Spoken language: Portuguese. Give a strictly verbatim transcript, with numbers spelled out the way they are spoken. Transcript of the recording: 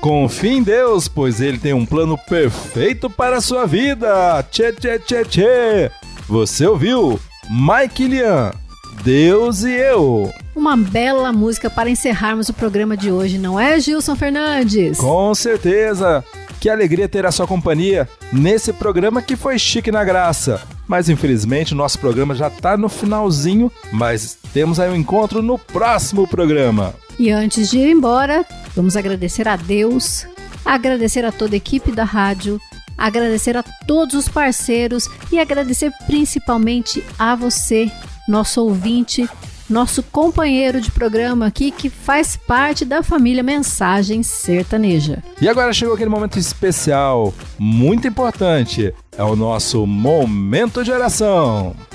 Confie em Deus, pois Ele tem um plano perfeito para a sua vida. Tchê, tchê, tchê, tchê. Você ouviu? Mike Lian, Deus e Eu. Uma bela música para encerrarmos o programa de hoje, não é, Gilson Fernandes? Com certeza. Que alegria ter a sua companhia nesse programa que foi chique na graça. Mas infelizmente o nosso programa já está no finalzinho, mas temos aí um encontro no próximo programa. E antes de ir embora, vamos agradecer a Deus, agradecer a toda a equipe da rádio, agradecer a todos os parceiros e agradecer principalmente a você, nosso ouvinte, nosso companheiro de programa aqui que faz parte da família Mensagem Sertaneja. E agora chegou aquele momento especial, muito importante, é o nosso Momento de Oração.